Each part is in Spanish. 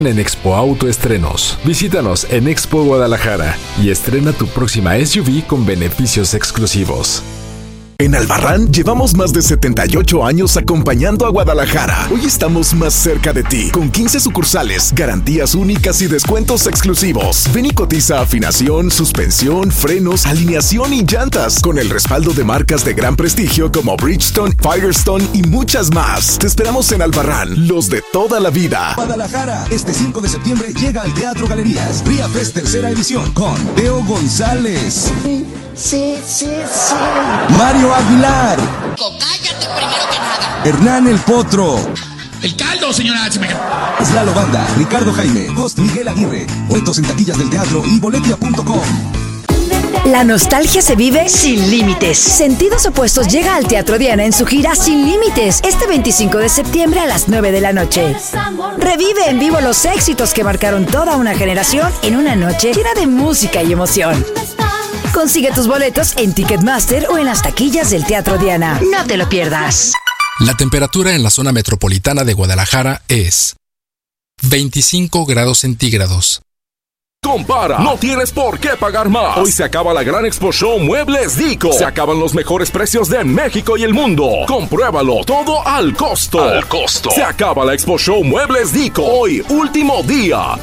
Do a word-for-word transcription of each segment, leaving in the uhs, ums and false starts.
En Expo Auto Estrenos. Visítanos en Expo Guadalajara y estrena tu próxima S U V con beneficios exclusivos. En Albarrán llevamos más de setenta y ocho años acompañando a Guadalajara. Hoy estamos más cerca de ti, con quince sucursales, garantías únicas y descuentos exclusivos. Ven y cotiza afinación, suspensión, frenos, alineación y llantas, con el respaldo de marcas de gran prestigio como Bridgestone, Firestone y muchas más. Te esperamos en Albarrán, los de toda la vida. Guadalajara, este cinco de septiembre llega al Teatro Galerías. Ría Fest tercera edición con Teo González. Sí, sí, sí. Mario Aguilar. Cállate primero que nada. Hernán el Potro. El caldo, señora. Es la Banda, Ricardo Jaime, host Miguel Aguirre. Boletos en taquillas del teatro y boletia punto com. La nostalgia se vive sin límites. Sentidos Opuestos llega al Teatro Diana en su gira Sin Límites este veinticinco de septiembre a las nueve de la noche. Revive en vivo los éxitos que marcaron toda una generación en una noche llena de música y emoción. Consigue tus boletos en Ticketmaster o en las taquillas del Teatro Diana. No te lo pierdas. La temperatura en la zona metropolitana de Guadalajara es veinticinco grados centígrados. Compara, no tienes por qué pagar más. Hoy se acaba la gran Expo Show Muebles Dico. Se acaban los mejores precios de México y el mundo. Compruébalo, todo al costo. Al costo. Se acaba la Expo Show Muebles Dico. Hoy, último día.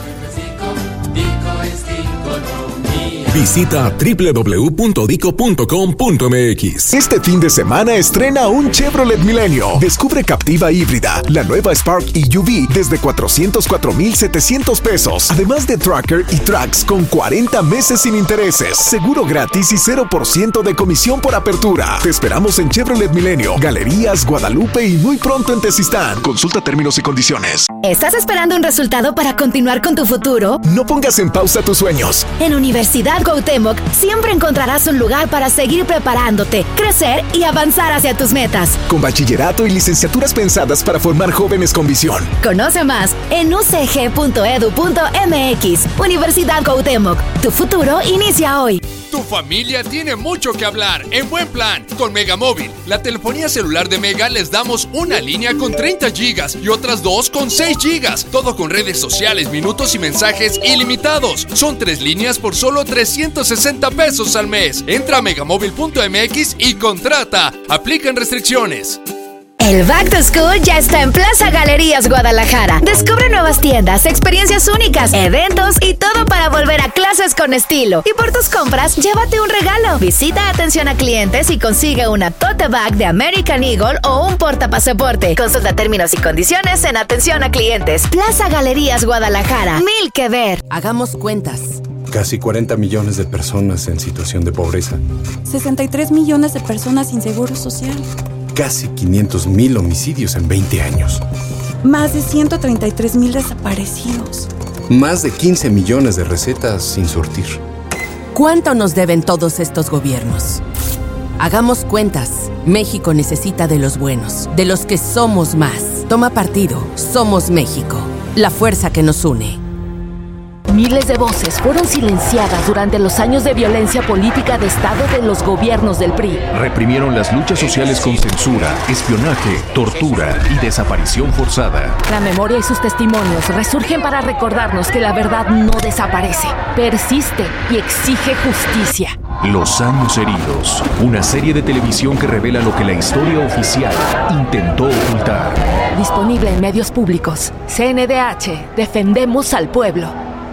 Visita doble u doble u doble u punto dico punto com punto m x. Este fin de semana estrena un Chevrolet Milenio. Descubre Captiva híbrida, la nueva Spark E U V desde cuatrocientos cuatro mil setecientos pesos. Además de Tracker y Tracks con cuarenta meses sin intereses, seguro gratis y cero por ciento de comisión por apertura. Te esperamos en Chevrolet Milenio, Galerías, Guadalupe y muy pronto en Tezistán. Consulta términos y condiciones. ¿Estás esperando un resultado para continuar con tu futuro? No pongas en pausa tus sueños. En Universidad Cuauhtémoc siempre encontrarás un lugar para seguir preparándote, crecer y avanzar hacia tus metas. Con bachillerato y licenciaturas pensadas para formar jóvenes con visión. Conoce más en u c g punto e d u punto m x. Universidad Cuauhtémoc. Tu futuro inicia hoy. Tu familia tiene mucho que hablar en Buen Plan. Con Megamóvil, la telefonía celular de Mega, les damos una línea con treinta gigas y otras dos con seis gigas. Todo con redes sociales, minutos y mensajes ilimitados. Son tres líneas por solo trescientos sesenta pesos al mes. Entra a megamóvil punto m x y contrata. Aplican restricciones. El Back to School ya está en Plaza Galerías Guadalajara. Descubre nuevas tiendas, experiencias únicas, eventos y todo para volver a clases con estilo. Y por tus compras, llévate un regalo. Visita atención a clientes y consigue una tote bag de American Eagle o un portapasaporte. Consulta términos y condiciones en atención a clientes. Plaza Galerías Guadalajara. Mil que ver. Hagamos cuentas. Casi cuarenta millones de personas en situación de pobreza. sesenta y tres millones de personas sin seguro social. Casi quinientos mil homicidios en veinte años. Más de ciento treinta y tres mil desaparecidos. Más de quince millones de recetas sin surtir. ¿Cuánto nos deben todos estos gobiernos? Hagamos cuentas. México necesita de los buenos, de los que somos más. Toma partido. Somos México. La fuerza que nos une. Miles de voces fueron silenciadas durante los años de violencia política de Estado de los gobiernos del P R I. Reprimieron las luchas sociales con censura, espionaje, tortura y desaparición forzada. La memoria y sus testimonios resurgen para recordarnos que la verdad no desaparece, persiste y exige justicia. Los años heridos, una serie de televisión que revela lo que la historia oficial intentó ocultar. Disponible en medios públicos. C N D H, defendemos al pueblo.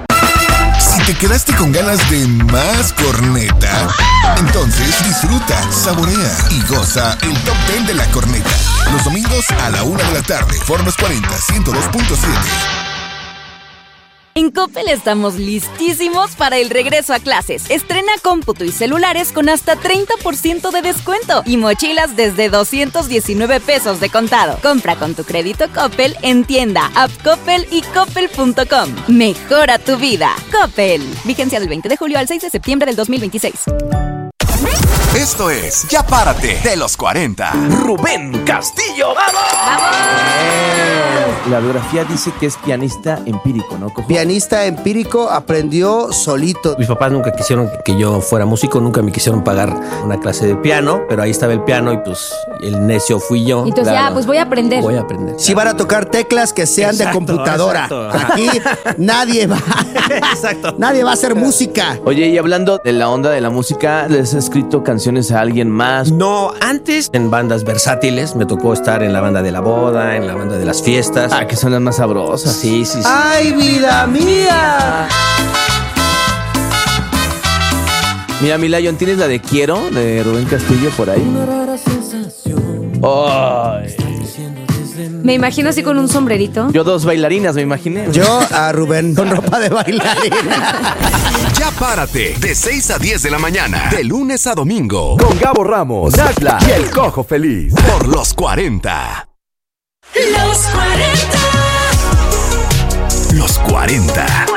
Si te quedaste con ganas de más corneta, entonces disfruta, saborea y goza el Top diez de la corneta. Los domingos a la una de la tarde, Fornos cuarenta, ciento dos punto siete. En Coppel estamos listísimos para el regreso a clases. Estrena cómputo y celulares con hasta treinta por ciento de descuento y mochilas desde doscientos diecinueve pesos de contado. Compra con tu crédito Coppel en tienda, app Coppel y coppel punto com. Mejora tu vida. Coppel. Vigencia del veinte de julio al seis de septiembre del dos mil veintiséis. Esto es Ya Párate de los cuarenta. Rubén Castillo, ¡vamos! La biografía dice que es pianista empírico, ¿no? Pianista empírico, aprendió solito. Mis papás nunca quisieron que yo fuera músico, nunca me quisieron pagar una clase de piano, pero ahí estaba el piano y pues el necio fui yo. Entonces, claro, ah, pues voy a aprender. Voy a aprender. Si van a tocar teclas que sean exacto, de computadora. Exacto. Aquí nadie va. Exacto. Nadie va a hacer música. Oye, y hablando de la onda de la música, ¿les has escrito canciones a alguien más? No, antes en bandas versátiles, me tocó estar en la banda de la boda, en la banda de las fiestas. Ah, que son las más sabrosas. Sí, sí, sí. ¡Ay, vida mía! Mira, mi Lion, ¿tienes la de Quiero, de Rubén Castillo, por ahí? Una rara sensación. Ay. Me imagino así con un sombrerito. Yo dos bailarinas, me imaginé. Yo a Rubén con ropa de bailarina. Ya Párate, de seis a diez de la mañana, de lunes a domingo, con Gabo Ramos, Dashla y El Cojo Feliz, por los cuarenta. Los cuarenta. Los cuarenta.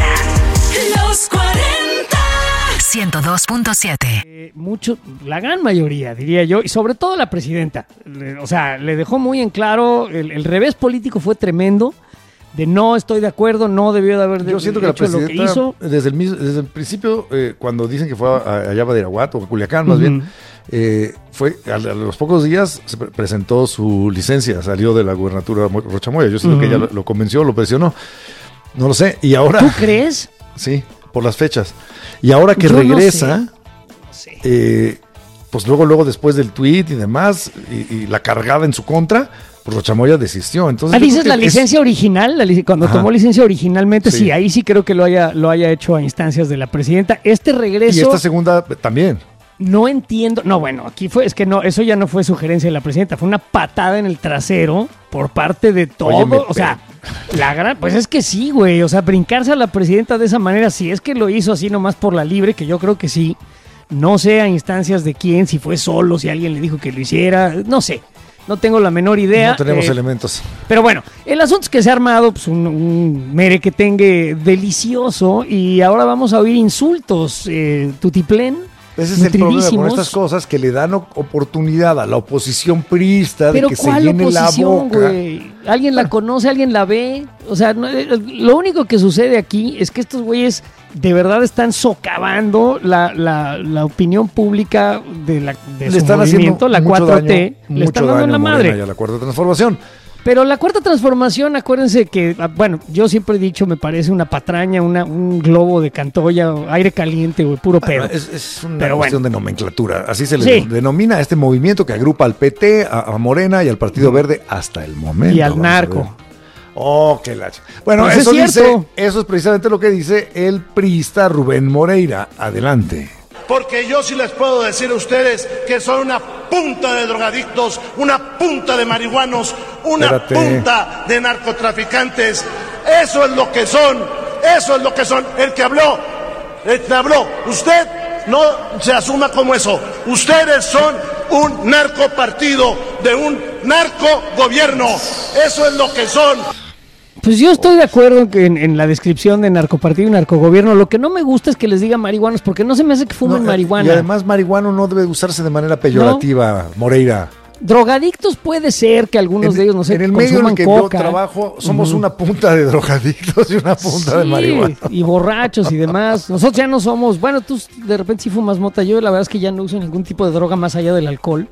Los cuarenta. ciento dos punto siete. Eh, mucho, la gran mayoría, diría yo, y sobre todo la presidenta. Le, o sea, le dejó muy en claro, el, el revés político fue tremendo. De no estoy de acuerdo, no debió de haber de, Yo siento que la presidenta, lo que hizo. Desde, el mismo, desde el principio, eh, cuando dicen que fue a, a, allá a Badiraguato o a Culiacán, más uh-huh. bien, eh, fue a, a los pocos días se pre- presentó su licencia, salió de la gubernatura Rocha Moya. Yo siento uh-huh. que ella lo, lo convenció, lo presionó. No lo sé. Y ahora. ¿Tú crees? Sí, por las fechas. Y ahora que Yo regresa, no sé. No sé. Eh, pues luego, luego después del tweet y demás, y, y la cargada en su contra. Pues Rocha Moya desistió. Entonces, ah, dices la licencia es... original, la lic- cuando Ajá. tomó licencia originalmente, sí. sí, ahí sí creo que lo haya, lo haya hecho a instancias de la presidenta. Este regreso. Y esta segunda también. No entiendo. No, bueno, aquí fue, es que no, eso ya no fue sugerencia de la presidenta, fue una patada en el trasero por parte de todo. Oye, o sea, la gran, pues es que sí, güey. O sea, brincarse a la presidenta de esa manera, si es que lo hizo así nomás por la libre, que yo creo que sí. No sé a instancias de quién, si fue solo, si alguien le dijo que lo hiciera, no sé. No tengo la menor idea. No tenemos eh, elementos. Pero bueno, el asunto es que se ha armado pues, un, un merequetengue delicioso y ahora vamos a oír insultos, eh, tutiplén. Ese es el problema con estas cosas, que le dan oportunidad a la oposición priista de que se llene la boca. Güey? ¿Alguien la conoce? ¿Alguien la ve? O sea, no, lo único que sucede aquí es que estos güeyes de verdad están socavando la, la, la opinión pública de, la, de su están movimiento, la cuatro T. Daño, le están dando en la madre. Y a la cuarta transformación. Pero la cuarta transformación, acuérdense que, bueno, yo siempre he dicho, me parece una patraña, una, un globo de Cantoya, aire caliente, güey, puro pedo. Es, es una Pero cuestión bueno. de nomenclatura. Así se le sí. denomina a este movimiento que agrupa al P T, a, a Morena y al Partido Verde hasta el momento. Y al narco. Oh, qué lacha. Bueno, pues eso, es dice, eso es precisamente lo que dice el priista Rubén Moreira. Adelante. Porque yo sí les puedo decir a ustedes que son una punta de drogadictos, una punta de marihuanos, una Espérate. punta de narcotraficantes. Eso es lo que son, eso es lo que son. El que habló, el que habló, usted no se asuma como eso. Ustedes son un narcopartido de un narcogobierno. Eso es lo que son. Pues yo estoy de acuerdo en, en la descripción de narcopartido y narcogobierno. Lo que no me gusta es que les digan marihuanos, porque no se me hace que fumen no, marihuana. Y además marihuano no debe usarse de manera peyorativa, ¿no? Moreira. Drogadictos puede ser que algunos en, de ellos, no sé, en el medio en el que coca. Yo trabajo, somos uh-huh. una punta de drogadictos y una punta sí, de marihuana. Y borrachos y demás. Nosotros ya no somos, bueno, tú de repente sí fumas mota. Yo la verdad es que ya no uso ningún tipo de droga más allá del alcohol.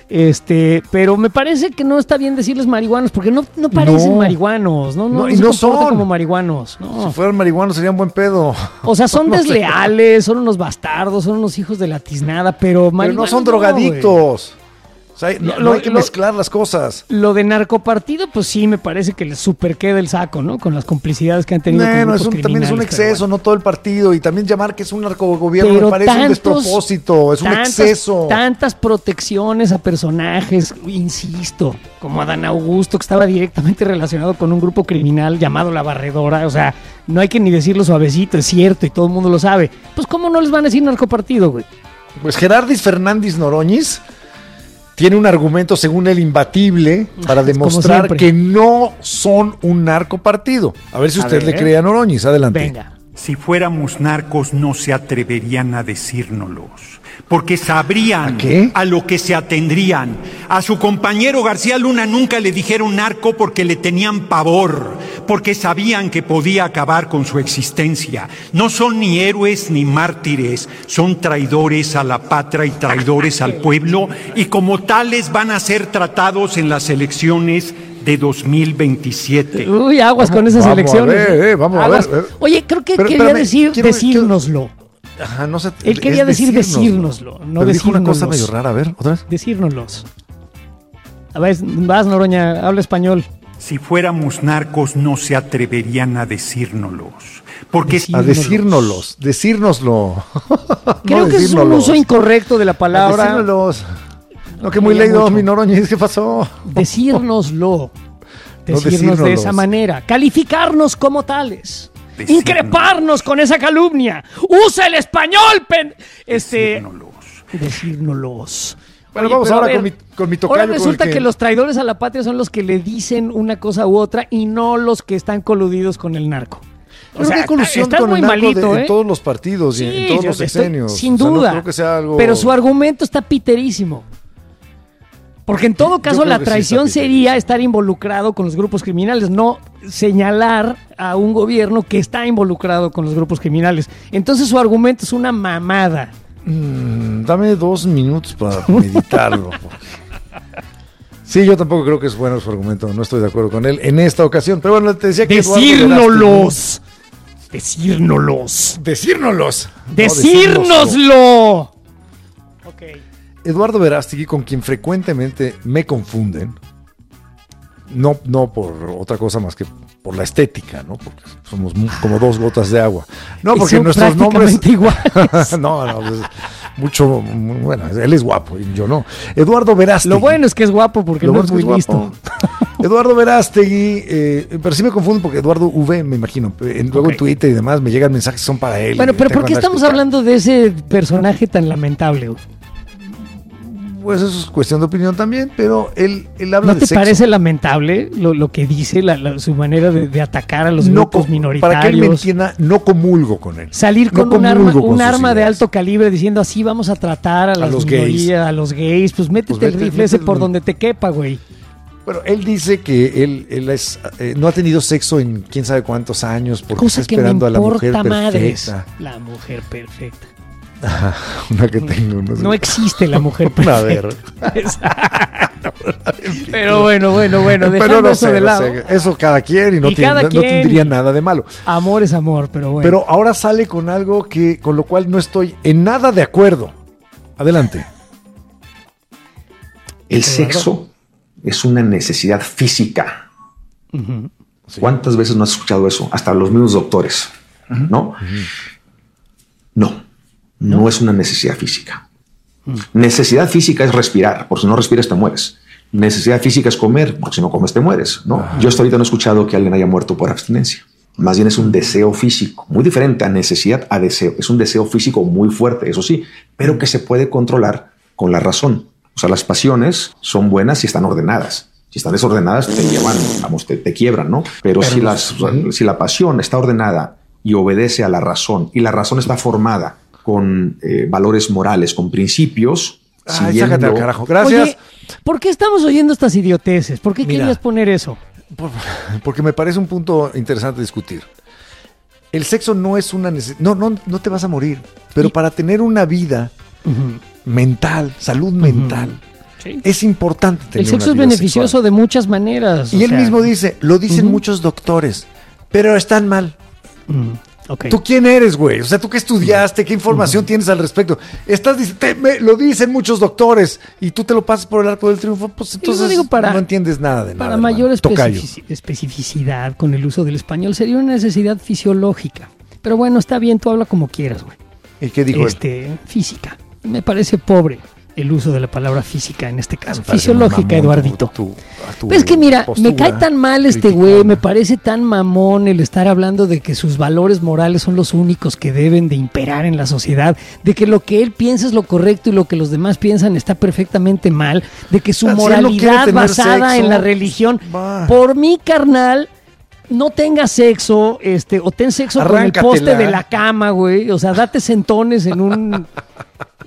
Este, pero me parece que no está bien decirles marihuanos, porque no, no parecen no. marihuanos, no, no, no, no y se no son como marihuanos. No. Si fueran marihuanos serían buen pedo. O sea, son no desleales, sé. son unos bastardos, son unos hijos de la tiznada, pero marihuanos. Pero no son drogadictos. No, o sea, no, lo, no hay que lo, mezclar las cosas. Lo de narcopartido, pues sí, me parece que les super queda el saco, ¿no? Con las complicidades que han tenido no, con no, es un, también es un exceso, bueno. no todo el partido. Y también llamar que es un narcogobierno pero me parece tantos, un despropósito, es tantas, un exceso. Tantas protecciones a personajes, insisto, como Adán Augusto, que estaba directamente relacionado con un grupo criminal llamado La Barredora. O sea, no hay que ni decirlo suavecito, es cierto, y todo el mundo lo sabe. Pues, ¿cómo no les van a decir narcopartido, güey? Pues Gerardis Fernández Noroñiz tiene un argumento, según él, imbatible para demostrar que no son un narcopartido. A ver si usted a ver, le cree a Noroñiz. Adelante. Venga. Si fuéramos narcos no se atreverían a decírnoslos. porque sabrían ¿A, ¿A lo que se atendrían. A su compañero García Luna nunca le dijeron narco porque le tenían pavor, porque sabían que podía acabar con su existencia. No son ni héroes ni mártires, son traidores a la patria y traidores al pueblo, y como tales van a ser tratados en las elecciones de dos mil veintisiete. Uy, aguas vamos, con esas vamos elecciones. A ver, eh, vamos aguas. a ver. Oye, creo que pero, quería espérame, decir quiero, decírnoslo. Quiero... Ajá, no sé. Él quería decir decírnoslo, no pero dijo una cosa medio rara, a ver, otra vez. Decírnoslos. A ver, vas, Noroña, habla español. Si fuéramos narcos no se atreverían a decírnoslos. Porque a decírnoslos, decírnoslo. Creo no que es un uso incorrecto de la palabra. Decírnoslos. No, que muy leído, mucho. Mi Noroña, ¿qué pasó? Decírnoslo. Decirnos no de esa manera. Calificarnos como tales. Decírnoslo. Increparnos con esa calumnia. ¡Usa el español, pen... Este... Decírnoslos. Bueno, Oye, vamos ahora ver, con, mi, con mi tocayo. Ahora resulta que... que los traidores a la patria son los que le dicen una cosa u otra y no los que están coludidos con el narco. O sea, hay colusión con el narco malito, de, ¿eh? en todos los partidos sí, y en todos los sexenios. Sin duda. O sea, no creo que sea algo... Pero su argumento está piterísimo. Porque en todo caso la traición sí sería estar involucrado con los grupos criminales, no señalar a un gobierno que está involucrado con los grupos criminales. Entonces su argumento es una mamada. Mm, dame dos minutos para meditarlo. Sí, yo tampoco creo que es bueno su argumento, no estoy de acuerdo con él en esta ocasión. Pero bueno, te decía que... Decírnoslos. Decírnoslos. Decírnoslos. Decírnoslo. Ok. Eduardo Verástegui, con quien frecuentemente me confunden, no, no por otra cosa más que por la estética, ¿no? Porque somos como dos gotas de agua. No, porque son nuestros nombres... iguales. no, no, pues, mucho, bueno, él es guapo y yo no. Eduardo Verástegui. Lo bueno es que es guapo porque Lo no es muy es listo. Eduardo Verástegui, eh, pero sí me confundo porque Eduardo V, me imagino, en, luego okay. en Twitter y demás me llegan mensajes que son para él. Bueno, pero ¿por qué estamos hablando de ese personaje tan lamentable? Pues eso es cuestión de opinión también, pero él, él habla de sexo. ¿No te parece lamentable lo, lo que dice, la, la, su manera de, de atacar a los no grupos com, minoritarios? Para que él me entienda, no comulgo con él. Salir con no un arma, un arma de alto calibre diciendo así vamos a tratar a, a las los minorías, gays. a los gays, pues métete pues el vete, rifle ese por donde te quepa, güey. Bueno, él dice que él, él es, eh, no ha tenido sexo en quién sabe cuántos años porque Cosa está esperando a la mujer madres, perfecta. La mujer perfecta. Ajá, una que tengo. No, sé. No existe la mujer perfecta. A ver. Pero bueno, bueno, bueno, dejando pero no eso sé, de lado. No sé, eso cada quien y no, y tiene, cada no, quien, no tendría nada de malo. Amor es amor, pero bueno. Pero ahora sale con algo que con lo cual no estoy en nada de acuerdo. Adelante. El sexo es una necesidad física. Uh-huh. Sí. ¿Cuántas veces no has escuchado eso? Hasta los mismos doctores, uh-huh. ¿no? Uh-huh. No. No, no es una necesidad física. Mm. Necesidad física es respirar, porque si no respiras te mueres. Necesidad física es comer, porque si no comes te mueres, ¿no? Ah. Yo hasta ahorita no he escuchado que alguien haya muerto por abstinencia. Más bien es un deseo físico, muy diferente a necesidad a deseo. Es un deseo físico muy fuerte, eso sí, pero que se puede controlar con la razón. O sea, las pasiones son buenas si están ordenadas. Si están desordenadas te llevan, vamos, te, te quiebran, ¿no? Pero, pero si, las, ¿sí? si la pasión está ordenada y obedece a la razón, y la razón está formada con eh, valores morales, con principios. Ay, siguiendo... sácate al carajo. Gracias. Oye, ¿por qué estamos oyendo estas idioteces? ¿Por qué Mira, querías poner eso? Por, porque me parece un punto interesante discutir. El sexo no es una necesidad. No, no, no te vas a morir. Pero y... para tener una vida uh-huh. mental, salud uh-huh. mental, sí. es importante tener El sexo una vida es beneficioso sexual. de muchas maneras. Y él sea... mismo dice, lo dicen uh-huh. muchos doctores, pero están mal. Uh-huh. Okay. ¿Tú quién eres, güey? O sea, ¿tú qué estudiaste? ¿Qué información uh-huh. tienes al respecto? Estás te, me, lo dicen muchos doctores y tú te lo pasas por el arco del triunfo, pues entonces digo para, no entiendes nada de para nada. Para mayor especific- especificidad con el uso del español sería una necesidad fisiológica. Pero bueno, está bien, tú habla como quieras, güey. ¿Y qué dijo este, él? Física. Me parece pobre el uso de la palabra física en este caso. Fisiológica, Eduardito. Tu, tu, tu es que mira, postura, me cae tan mal este güey, me parece tan mamón el estar hablando de que sus valores morales son los únicos que deben de imperar en la sociedad, de que lo que él piensa es lo correcto y lo que los demás piensan está perfectamente mal, de que su moralidad basada sexo, en la religión, bah. por mi carnal, no tengas sexo, este, o ten sexo Arráncatela. con el poste de la cama, güey, o sea, date sentones en un...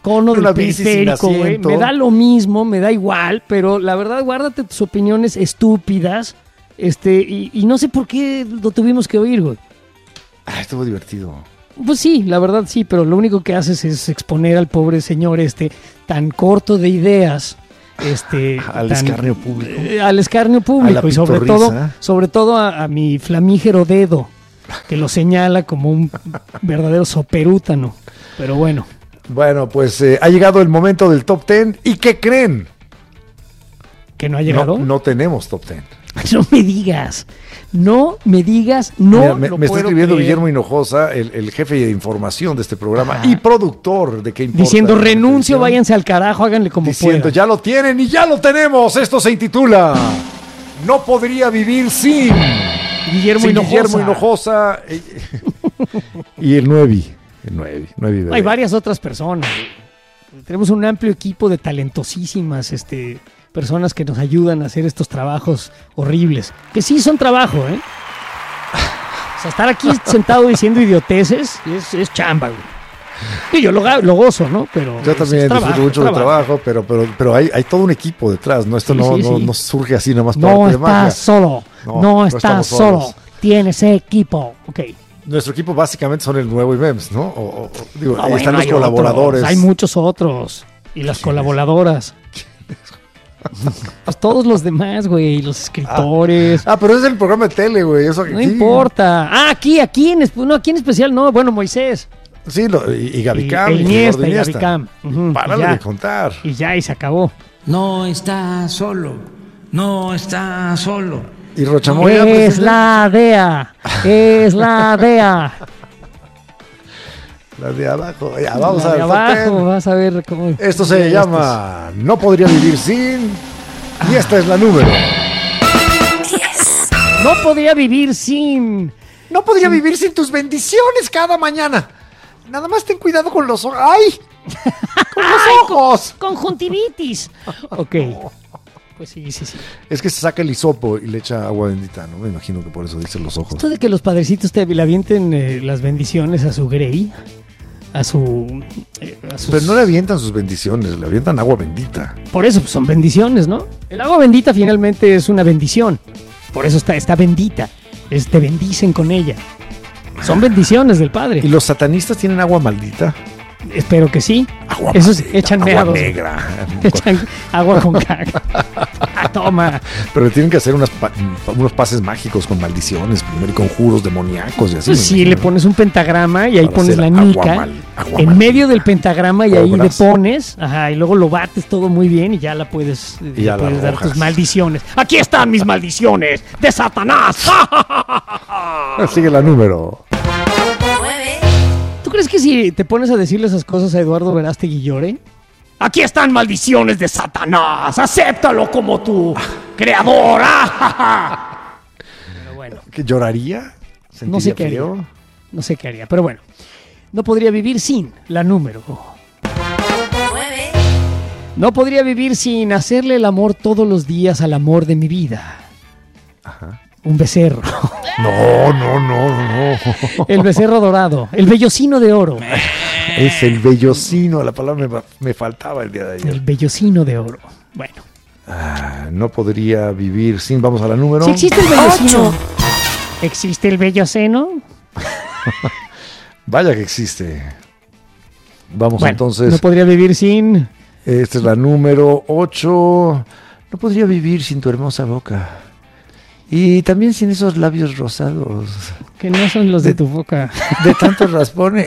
cono Una del bici sin periférico, güey. asiento. Me da lo mismo, me da igual, pero la verdad, guárdate tus opiniones estúpidas. Este, y, y no sé por qué lo tuvimos que oír, güey. Ah, estuvo divertido. Pues sí, la verdad sí, pero lo único que haces es exponer al pobre señor este tan corto de ideas. Este, al tan, escarnio público. Eh, al escarnio público y sobre todo, sobre todo a, a mi flamígero dedo, que lo señala como un verdadero soperútano. Pero bueno. Bueno, pues eh, ha llegado el momento del top ten. ¿Y qué creen? ¿Que no ha llegado? No, no tenemos top ten. No me digas, no me digas, no Mira, me, lo me está puedo escribiendo creer. Guillermo Hinojosa, el, el jefe de información de este programa y productor de ¿Qué importa? Diciendo renuncio, váyanse al carajo, háganle como Diciendo, puedan. ya lo tienen y ya lo tenemos. Esto se intitula No podría vivir sin Guillermo sin Hinojosa. Guillermo Hinojosa eh, y el Nuevi. El Nuevi, Nuevi bebé. Hay varias otras personas. Tenemos un amplio equipo de talentosísimas este, personas que nos ayudan a hacer estos trabajos horribles. Que sí son trabajo, ¿eh? O sea, estar aquí sentado diciendo idioteces es, es chamba, güey. Y yo lo, lo gozo, ¿no? Pero yo es, también es disfruto trabajo, mucho del trabajo. trabajo, pero, pero, pero hay, hay todo un equipo detrás, ¿no? Esto Sí, no, sí, no, sí. no surge así nomás por No arte de magia. estás solo, no, no estás estamos solo. solos. Tienes equipo, ok. Nuestro equipo básicamente son el Nuevo y Mems, ¿no? O, o- o- digo, Ah, ahí bueno, están los hay colaboradores. otros, hay muchos otros. Y las colaboradoras. Pues todos los demás, güey, los escritores. Ah, pero es el programa de tele, güey. Eso No importa. Ah, aquí, aquí en, espe- no, aquí en especial, no. Bueno, Moisés. Sí, lo- y, y Gaby Y- Cam. e Iniesta, Gordo y Gaby Cam. Ujú, Párale y ya. de contar. Y ya, y se acabó. No está solo, no está solo. Y Rochamoya. Es pues, la D E A. Es la D E A. La de abajo. Ya, vamos La a de ver. top abajo, ten. vas a ver cómo. Esto se Estos. llama No podría vivir sin. Y esta es la número. No podría vivir sin. No podría vivir sin tus bendiciones cada mañana. Nada más ten cuidado con los ojos. ¡Ay! ¡Con los ojos! Conjuntivitis. Ok. Pues sí, sí, sí. Es que se saca el hisopo y le echa agua bendita, ¿no? Me imagino que por eso dice los ojos. Esto de que los padrecitos te le avienten eh, las bendiciones a su Grey, a su, eh, a sus- Pero no le avientan sus bendiciones, le avientan agua bendita. Por eso pues, son bendiciones, ¿no? El agua bendita finalmente es una bendición. Por eso está, está bendita. Es, te bendicen con ella. Son bendiciones del Padre. ¿Y los satanistas tienen agua maldita? Espero que sí. Agua Esos maldita, echan agua meados. negra. Echan agua con caca. Ah, toma. Pero tienen que hacer unas pa- unos pases mágicos con maldiciones, primero y conjuros demoníacos y así. Pues me sí, imagino. le pones un pentagrama y ahí Para pones hacer la agua nica mal- agua en maldita. medio del pentagrama y ahí le Obras. pones, ajá, y luego lo bates todo muy bien y ya la puedes, Y le ya la puedes dar arrojas. tus maldiciones. Aquí están mis maldiciones de Satanás. Sigue la número. ¿Tú crees que si te pones a decirle esas cosas a Eduardo Verástegui llore? Aquí están maldiciones de Satanás. Acéptalo como tu creador. Pero bueno, ¿Que lloraría? no sé ¿Sentiría qué haría. feo? No sé qué haría, pero bueno. No podría vivir sin la número. No podría vivir sin hacerle el amor todos los días al amor de mi vida. Ajá. Un becerro. No, no, no, no. El becerro dorado. El vellocino de oro. Es el vellocino, la palabra me, me faltaba el día de ayer. El vellocino de oro. Bueno. Ah, no podría vivir sin. Vamos a la número. Si existe el vellocino. ¿Existe el velloceno? Vaya que existe. Vamos Bueno, entonces. no podría vivir sin. Esta es la número ocho. No podría vivir sin tu hermosa boca. Y también sin esos labios rosados. Que no son los de, de tu boca. De tantos raspones.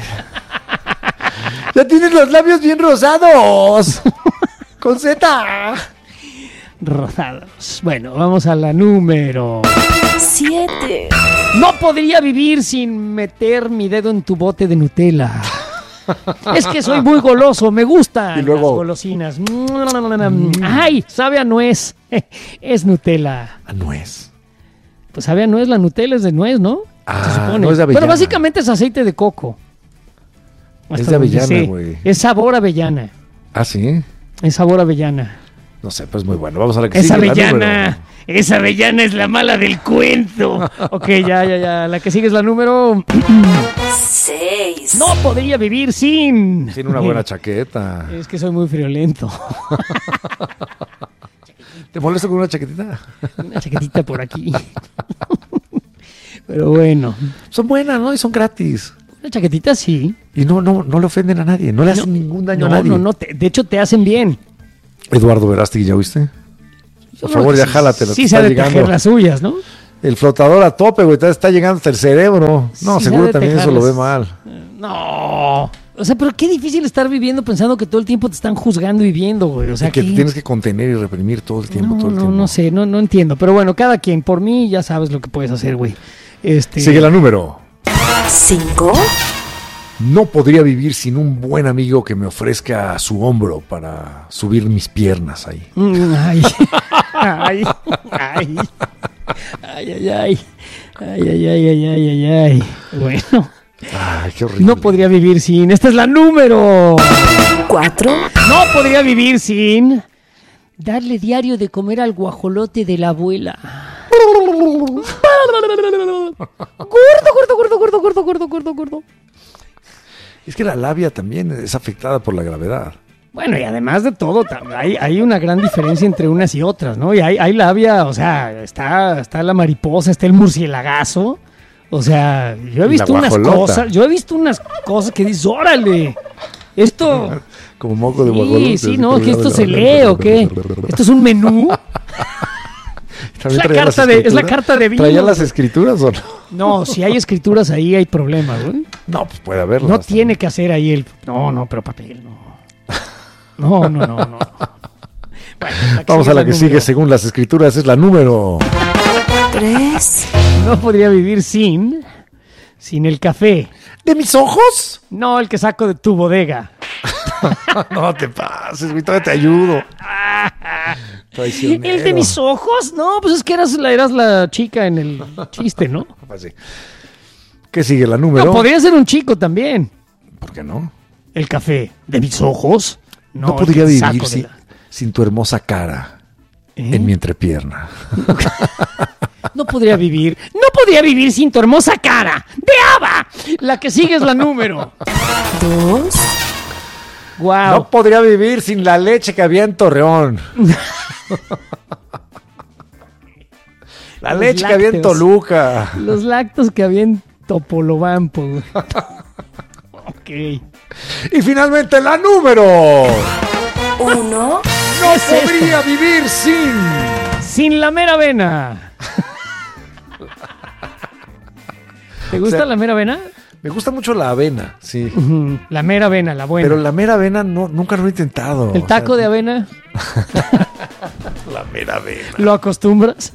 ¡Ya tienes los labios bien rosados! ¡Con Z! Rosados. Bueno, vamos a la número Siete. No podría vivir sin meter mi dedo en tu bote de Nutella. Es que soy muy goloso, me gustan Y luego- las golosinas. Ay, sabe a nuez. Es Nutella. A nuez. Pues sabe a nuez, la Nutella es de nuez, ¿no? Ah, Se supone. no es de avellana. Pero básicamente es aceite de coco. Es Hasta de donde avellana, sé. güey. Es sabor avellana. ¿Ah, sí? Es sabor avellana. No sé, pues muy bueno. Vamos a la que Es sigue. la avellana. Esa avellana es la mala del cuento. Ok, ya, ya, ya. La que sigue es la número... Seis. No podría vivir sin... Sin una buena chaqueta. Es que soy muy friolento. ¿Te molesta con una chaquetita? Una chaquetita por aquí. Pero bueno. Son buenas, ¿no? Y son gratis. Una chaquetita sí. Y no, no, no le ofenden a nadie. No le hacen no, ningún daño no, a nadie. No, no, te, de hecho te hacen bien. Eduardo Verástegui, ¿ya oíste? Por favor, ya sí, jálatela. Sí, se ha de tejer las suyas, ¿no? El flotador a tope, güey. Está llegando hasta el cerebro. No, sí, seguro también eso lo ve mal. No. O sea, pero qué difícil estar viviendo pensando que todo el tiempo te están juzgando y viendo, güey. O sea, y que ¿qué? te tienes que contener y reprimir todo el tiempo, no, todo el no, tiempo. No sé, no, no entiendo. Pero bueno, cada quien. Por mí ya sabes lo que puedes hacer, güey. Este... Sigue la número. Cinco. No podría vivir sin un buen amigo que me ofrezca su hombro para subir mis piernas ahí. Mm, ay, ay, ay, ay, ay, ay, ay, ay, ay, ay, ay, ay. Bueno. Ay, qué horrible. No podría vivir sin. Esta es la número cuatro. No podría vivir sin darle diario de comer al guajolote de la abuela. Gordo, gordo, gordo, gordo, gordo, gordo, gordo, gordo. Es que la labia también es afectada por la gravedad. Bueno, y además de todo, hay, hay una gran diferencia entre unas y otras, ¿no? Y hay, hay labia, o sea, está, está la mariposa, está el murcielagazo. O sea, yo he visto unas cosas, yo he visto unas cosas que dices, órale, esto... Como moco de guajolote. Sí, sí, no, que esto se lee o qué. Esto es un menú. Es la, carta de, es la carta de vino. ¿Traía las escrituras o no? No, si hay escrituras ahí hay problemas, güey. No, pues puede haberlo. No tiene que hacer ahí el... No, no, pero papel, no. No, no, no, no. Bueno, vamos a la que sigue según las escrituras, es la número... Tres. No podría vivir sin... Sin el café. ¿De mis ojos? No, el que saco de tu bodega. No te pases, güey, todavía te ayudo. ¿El de mis ojos? No, pues es que eras la, eras la chica en el chiste, ¿no? Pues sí. ¿Qué sigue la número? No, podría ser un chico también. ¿Por qué no? El café. ¿De mis ojos? No, no podría vivir sin, la... sin tu hermosa cara ¿Eh? en mi entrepierna. No podría vivir. No podría vivir sin tu hermosa cara. ¡De Ava! La que sigue es la número dos. Wow. No podría vivir sin la leche que había en Torreón. La Los leche lácteos, que había en Toluca. Los lácteos que había en Topolobampo. Ok. Y finalmente la número uno. No podría esto? vivir sin. Sin la mera avena. ¿Te gusta o sea, la mera avena? Me gusta mucho la avena, sí. Uh-huh. La mera avena, la buena. Pero la mera avena no, nunca lo he intentado. ¿El taco o sea, de avena? La mera avena. ¿Lo acostumbras?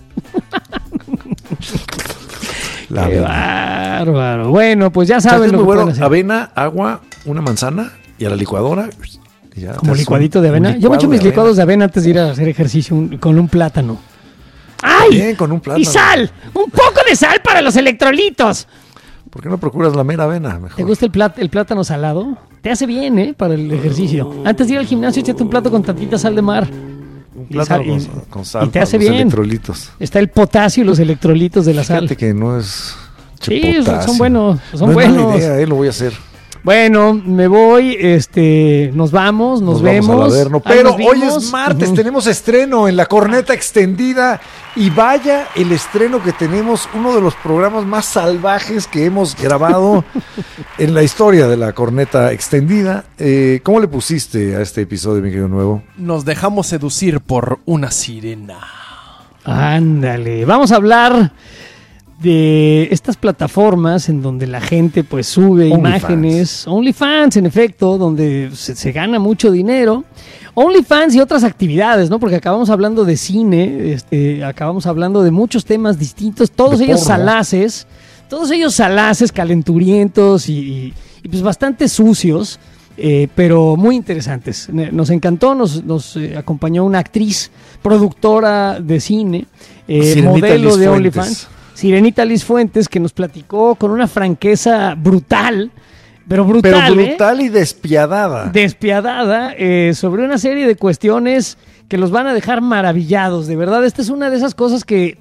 La Qué avena. Bárbaro. Bueno, pues ya saben lo que bueno, pueden hacer. Avena, agua, una manzana y a la licuadora. Y ya ¿Como licuadito de avena? Yo me echo mis de licuados avena. de avena antes de ir a hacer ejercicio un, con un plátano. ¡Ay! Bien, con un plátano. ¡Y sal! ¡Un poco de sal para los electrolitos! ¿Por qué no procuras la mera avena mejor? ¿Te gusta el, plát- el plátano salado? Te hace bien, ¿eh? Para el ejercicio. Uh, Antes de ir al gimnasio, échate un plato con tantita sal de mar. Un plátano y, sal, con, con sal. Y te hace los bien. Electrolitos. Está el potasio y los electrolitos de la sal. Fíjate que no es... Sí, son, son buenos. Son no buenos. Es mala idea, eh, lo voy a hacer. Bueno, me voy, este, nos vamos, nos, nos vemos. Vamos al Averno. Pero hoy es martes, uh-huh. tenemos estreno en la Corneta Extendida y vaya el estreno que tenemos, uno de los programas más salvajes que hemos grabado en la historia de la Corneta Extendida. Eh, ¿Cómo le pusiste a este episodio, mi querido Nuevo? Nos dejamos seducir por una sirena. Ándale, vamos a hablar de estas plataformas en donde la gente pues sube Only imágenes, fans. OnlyFans en efecto, donde se, se gana mucho dinero, OnlyFans y otras actividades, ¿no? Porque acabamos hablando de cine, este, acabamos hablando de muchos temas distintos, todos de ellos porno. salaces, todos ellos salaces, calenturientos y, y, y pues bastante sucios, eh, pero muy interesantes. Nos encantó, nos, nos eh, acompañó una actriz, productora de cine, eh, modelo de OnlyFans. Sirenita Liz Fuentes, que nos platicó con una franqueza brutal, pero brutal, pero brutal ¿eh? y despiadada. Despiadada, eh, sobre una serie de cuestiones que los van a dejar maravillados. De verdad, esta es una de esas cosas que,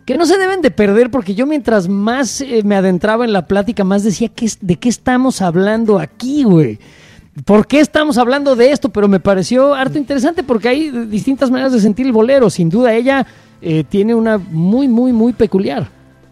que no se deben de perder, porque yo mientras más eh, me adentraba en la plática, más decía, ¿qué es, ¿de qué estamos hablando aquí, güey? ¿Por qué estamos hablando de esto? Pero me pareció harto interesante porque hay distintas maneras de sentir el bolero. Sin duda, ella eh, tiene una muy, muy, muy peculiar.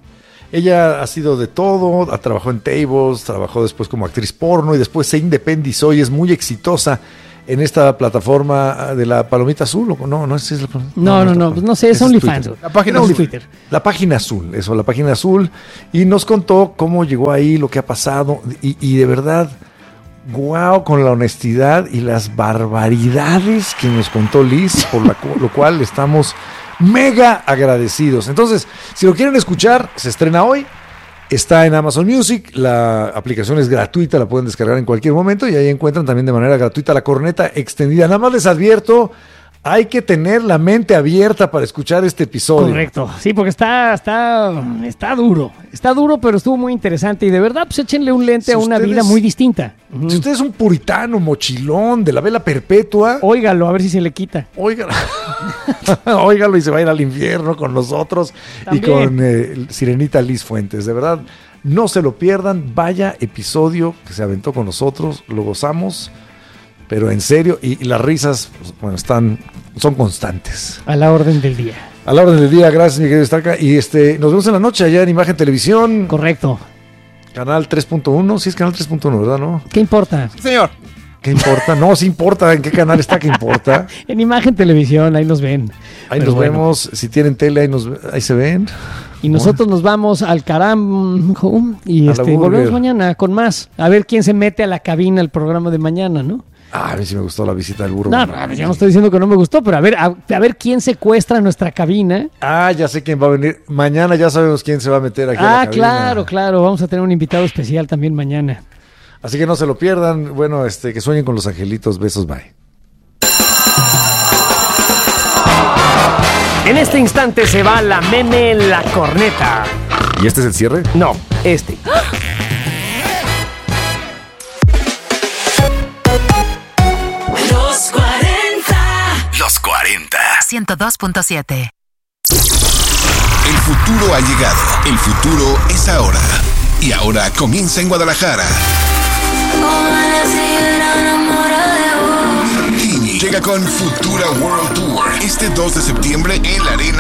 Ella ha sido de todo, ha trabajado en tables, trabajó después como actriz porno y después se independizó y es muy exitosa en esta plataforma de la Palomita Azul. No, no es la No, no, no, no, no sé, es OnlyFans. La página no, es Twitter. La página azul, eso, la página azul. Y nos contó cómo llegó ahí, lo que ha pasado y, y de verdad... Guau, con la honestidad y las barbaridades que nos contó Liz, por la, lo cual estamos mega agradecidos. Entonces, si lo quieren escuchar, se estrena hoy, está en Amazon Music, la aplicación es gratuita, la pueden descargar en cualquier momento y ahí encuentran también de manera gratuita La Corneta Extendida. Nada más les advierto, hay que tener la mente abierta para escuchar este episodio. Correcto, sí, porque está, está, está duro, está duro, pero estuvo muy interesante y de verdad, pues échenle un lente si a una ustedes, vida muy distinta. Uh-huh. Si usted es un puritano, mochilón, de la vela perpetua... Óigalo, a ver si se le quita. Óigalo, óigalo y se va a ir al infierno con nosotros. También. Y con eh, Sirenita Liz Fuentes, de verdad, no se lo pierdan, vaya episodio que se aventó con nosotros, lo gozamos... Pero en serio, y, y las risas, pues, bueno, están, son constantes. A la orden del día. A la orden del día, gracias, mi querido Estaca. Y este, nos vemos en la noche allá en Imagen Televisión. Correcto. Canal tres punto uno, sí es canal tres punto uno, ¿verdad? ¿No? ¿Qué importa? Sí, señor. ¿Qué importa? No, sí importa en qué canal está, ¿qué importa? En Imagen Televisión, ahí nos ven. Ahí Pero nos bueno. vemos, si tienen tele, ahí, nos, ahí se ven. Y nosotros bueno. nos vamos al carajo y este, volvemos mañana con más. A ver quién se mete a la cabina al programa de mañana, ¿no? Ah, a ver si me gustó la visita del burro. No, no, yo no estoy diciendo que no me gustó, pero a ver, a, a ver quién secuestra nuestra cabina. Ah, ya sé quién va a venir. Mañana ya sabemos quién se va a meter aquí ah, a la cabina. Ah, claro, claro. Vamos a tener un invitado especial también mañana. Así que no se lo pierdan. Bueno, este, que sueñen con los angelitos. Besos, bye. En este instante se va la meme La Corneta. ¿Y este es el cierre? No, este. Los cuarenta. ciento dos punto siete. El futuro ha llegado. El futuro es ahora. Y ahora comienza en Guadalajara. Tini llega con Futura World Tour este dos de septiembre en la Arena